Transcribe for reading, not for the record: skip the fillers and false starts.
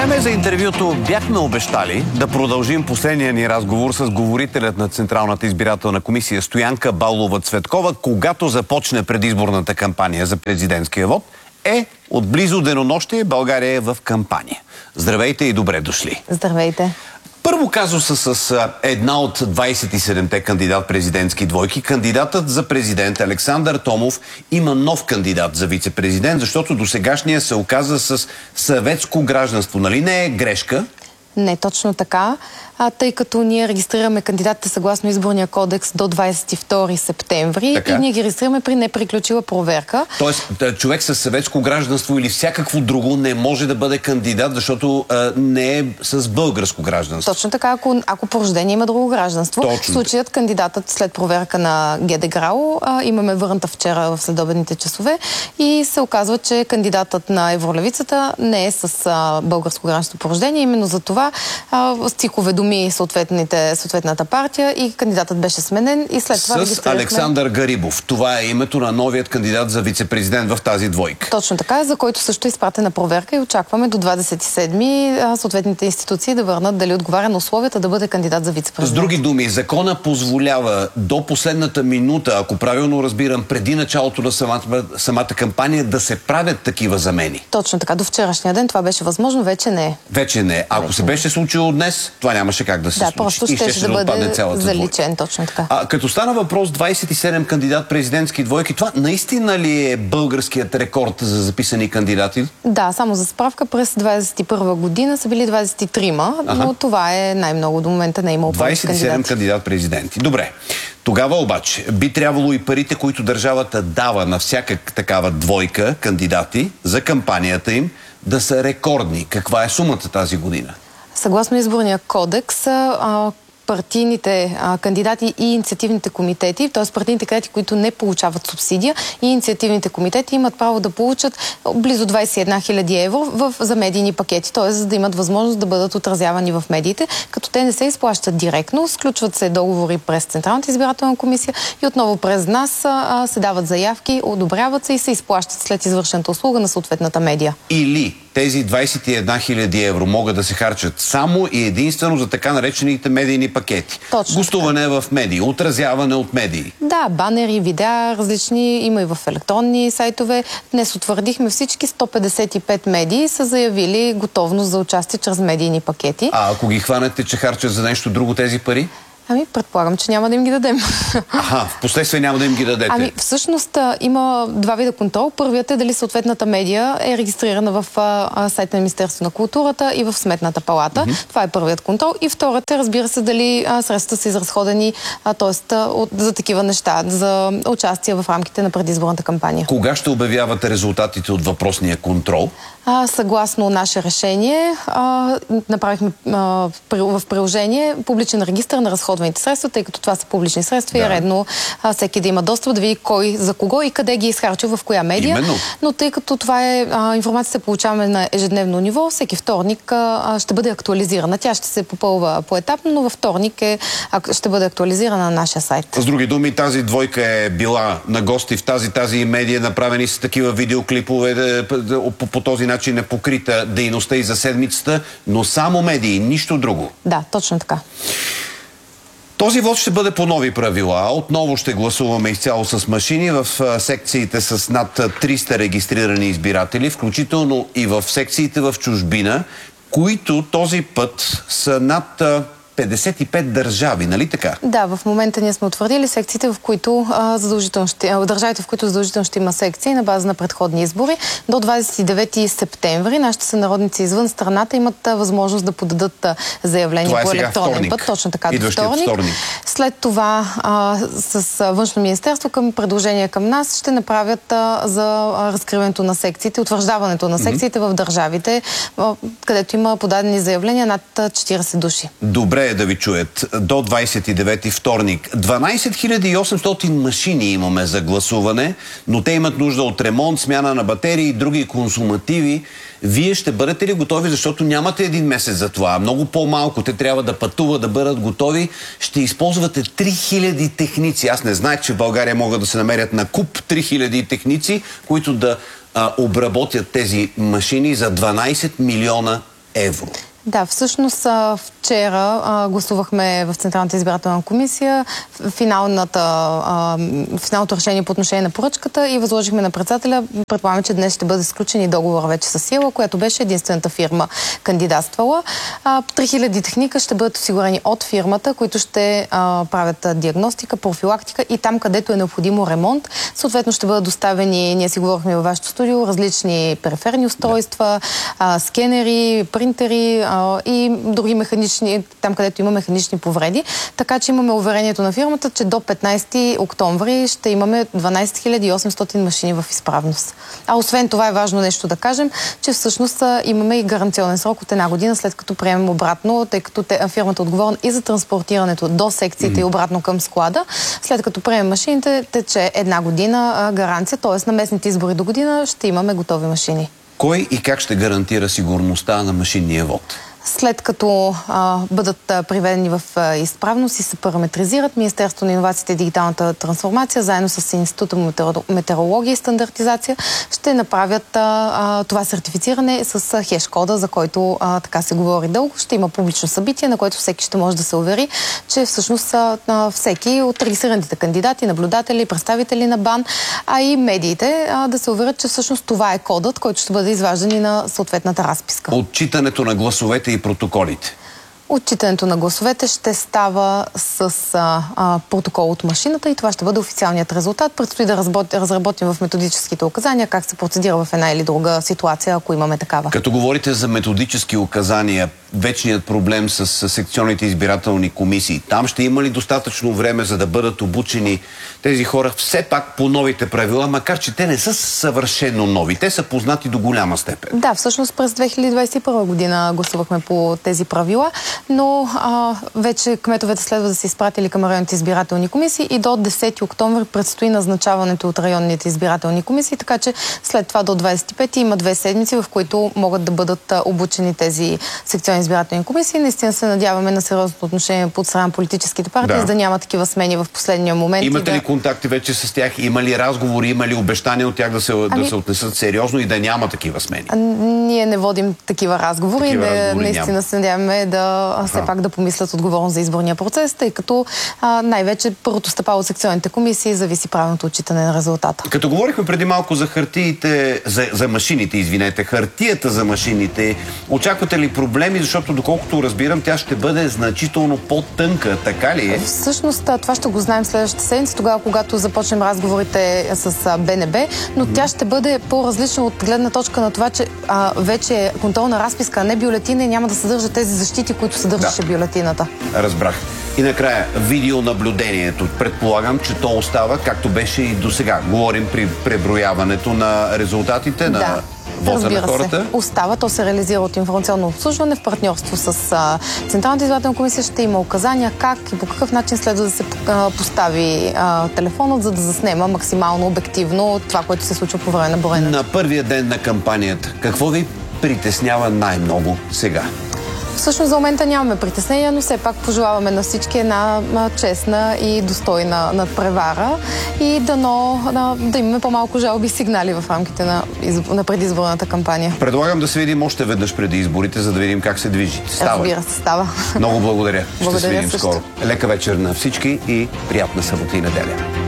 Време за интервюто. Бяхме обещали да продължим последния ни разговор с говорителят на Централната избирателна комисия Стоянка Балова-Цветкова, когато започне предизборната кампания за президентския вод. От близо денонощие България е в кампания. Здравейте и добре дошли. Здравейте. Първо казуса с една от 27-те кандидат-президентски двойки. Кандидатът за президент Александър Томов има нов кандидат за вице-президент, защото досегашния се оказа с съветско гражданство. Нали не е грешка? Не, точно така. Тъй като ние регистрираме кандидатите съгласно изборния кодекс до 22 септември и ние ги регистрираме при неприключила проверка. Тоест, човек с съветско гражданство или всякакво друго не може да бъде кандидат, защото не е с българско гражданство. Точно така, ако по рождение има друго гражданство. В случаят кандидатът след проверка на ГДГРАО имаме върната вчера в следобедните часове и се оказва, че кандидатът на Евролевицата не е с българско гражданство по рождение. Именно за това ЦИК уведоми съответната партия и кандидатът беше сменен и след това с Александър Гарибов. Това е името на новият кандидат за вице-президент в тази двойка. Точно така, за който също е изпратена проверка и очакваме до 27-ми съответните институции да върнат дали отговаря на условията да бъде кандидат за вице-президент. С други думи, закона позволява до последната минута, ако правилно разбирам, преди началото на самата кампания да се правят такива замени. Точно така, до вчерашния ден това беше възможно, вече не е. Вече не е. Ако се беше случило днес, това нямаше как да се случи. Просто ще да бъде заличен, точно така. Като стана въпрос 27 кандидат-президентски двойки, това наистина ли е българският рекорд за записани кандидати? Да, само за справка, през 21 година са били 23-ма, но това е най-много до момента, не е имало повече кандидати. 27 кандидат-президенти. Добре. Тогава обаче би трябвало и парите, които държавата дава на всяка такава двойка кандидати за кампанията им, да са рекордни. Каква е сумата тази година? Съгласно изборния кодекс, партийните кандидати и инициативните комитети, т.е. партийните кандидати, които не получават субсидия, и инициативните комитети имат право да получат близо 21 000 евро за медийни пакети, т.е. за да имат възможност да бъдат отразявани в медиите, като те не се изплащат директно, сключват се договори през Централната избирателна комисия и отново през нас се дават заявки, одобряват се и се изплащат след извършената услуга на съответната медия. Или тези 21 000 евро могат да се харчат само и единствено за така наречените медийни пакети. Точно. Гостуване в медии, отразяване от медии. Да, банери, видеа, различни, има и в електронни сайтове. Днес утвърдихме всички 155 медии са заявили готовност за участие чрез медийни пакети. А ако ги хванете, че харчат за нещо друго тези пари? Предполагам, че няма да им ги дадем. В последствие няма да им ги дадете. Всъщност има два вида контрол. Първият е дали съответната медия е регистрирана в сайта на Министерството на културата и в Сметната палата. Това е първият контрол. И вторият е, разбира се, дали средствата са изразходени, т.е. за такива неща, за участие в рамките на предизборната кампания. Кога ще обявявате резултатите от въпросния контрол? Съгласно наше решение, направихме в приложение публичен регистър на разходваните средства, тъй като това са публични средства и е редно всеки да има достъп да види кой за кого и къде ги е изхарчил, в коя медия. Именно. Но тъй като това е информацията получаваме на ежедневно ниво, всеки вторник ще бъде актуализирана. Тя ще се попълва поетапно, но във вторник ще бъде актуализирана на нашия сайт. С други думи, тази двойка е била на гости в тази медия, направени с такива видеоклипове, по този начин е покрита дейността и за седмицата, но само медии, нищо друго. Да, точно така. Този вод ще бъде по нови правила. Отново ще гласуваме изцяло с машини в секциите с над 300 регистрирани избиратели, включително и в секциите в чужбина, които този път са над 55 държави, нали така? Да, в момента ние сме утвърдили секциите, в които държавите, в които задължително ще има секции на база на предходни избори. До 29 септември нашите сънародници извън страната имат възможност да подадат заявление по електронен път. Точно така, до вторник. След това с Външно министерство към предложение към нас ще направят за разкриването на секциите, утвърждаването на секциите в държавите, където има подадени заявления над 40 души. Добре е да ви чуят. До 29 вторник. 12 800 машини имаме за гласуване, но те имат нужда от ремонт, смяна на батерии и други консумативи. Вие ще бъдете ли готови, защото нямате един месец за това? Много по-малко. Те трябва да пътуват, да бъдат готови. Ще използвате 3000 техници. Аз не знаех, че в България могат да се намерят на куп 3000 техници, които да обработят тези машини за 12 милиона евро. Да, всъщност вчера гласувахме в Централната избирателна комисия финалното решение по отношение на поръчката и възложихме на председателя. Предполагаме, че днес ще бъде сключен и договор вече със сила, която беше единствената фирма кандидатствала. 3000 техника ще бъдат осигурени от фирмата, които ще правят диагностика, профилактика и там, където е необходимо ремонт. Съответно ще бъдат доставени, ние си говорихме във вашето студио, различни периферни устройства, скенери, принтери и други механични, там където има механични повреди. Така че имаме уверението на фирмата, че до 15 октомври ще имаме 12 800 машини в изправност. А освен това е важно нещо да кажем, че всъщност имаме и гаранционен срок от 1 година, след като приемем обратно, тъй като фирмата е отговорна и за транспортирането до секциите и обратно към склада. След като приемем машините, тече 1 година гаранция, т.е. на местните избори до година ще имаме готови машини. Кой и как ще гарантира сигурността на машинния вод? След като бъдат приведени в изправност и се параметризират, Министерството на иновациите и дигиталната трансформация, заедно с Института по метеорология и стандартизация, ще направят това сертифициране с хеш-кода, за който така се говори дълго. Ще има публично събитие, на което всеки ще може да се увери, че всъщност всеки от регистрираните кандидати, наблюдатели, представители на БАН, а и медиите да се уверят, че всъщност това е кодът, който ще бъде изваждан и на съответната разписка. Отчитането на гласовете и протоколите. Отчитането на гласовете ще става с протокол от машината и това ще бъде официалният резултат. Предстои да разработим в методическите указания как се процедира в една или друга ситуация, ако имаме такава. Като говорите за методически указания, вечният проблем с секционните избирателни комисии, там ще има ли достатъчно време, за да бъдат обучени тези хора все пак по новите правила, макар че те не са съвършено нови, те са познати до голяма степен? Да, всъщност през 2021 година гласувахме по тези правила, но вече кметовете следва да се изпратили към районните избирателни комисии и до 10 октомври предстои назначаването от районните избирателни комисии, така че след това до 25 има 2 седмици, в които могат да бъдат обучени тези секционни избирателни комисии. Наистина се надяваме на сериозното отношение под страна политическите партии, за да няма такива смени в последния момент. Имате ли контакти вече с тях? Има ли разговори, има ли обещания от тях да се отнесат сериозно и да няма такива смени? Ние не водим такива разговори. Наистина се надяваме все пак да помислят отговорно за изборния процес, тъй като най-вече първото стъпало от секционните комисии зависи правилното отчитане на резултата. Като говорихме преди малко за хартиите, за машините, извинете, хартията за машините, очаквате ли проблеми, защото доколкото разбирам, тя ще бъде значително по-тънка, така ли е? Всъщност това ще го знаем следващата седмица, тогава когато започнем разговорите с БНБ, но тя ще бъде по-различна от гледна точка на това, че вече е контролна разписка, а не бюлетина и няма да съдържа тези защити, които съдържаше бюлетината. Разбрах. И накрая, видеонаблюдението. Предполагам, че то остава както беше и до сега. Говорим при преброяването на резултатите на вота на хората. Се. Остава. То се реализира от информационно обслужване в партньорство с Централната избирателна комисия. Ще има указания как и по какъв начин следва да се постави телефонът, за да заснема максимално обективно това, което се случва по време на броенето. На първия ден на кампанията, какво ви притеснява най-много сега? Всъщност за момента нямаме притеснения, но все пак пожелаваме на всички една честна и достойна надпревара и да имаме по-малко жалби и сигнали в рамките на предизборната кампания. Предлагам да се видим още веднъж преди изборите, за да видим как се движите. Става? Разбира се, става. Много благодаря. Благодаря. Ще се видим скоро. Лека вечер на всички и приятна събота и неделя.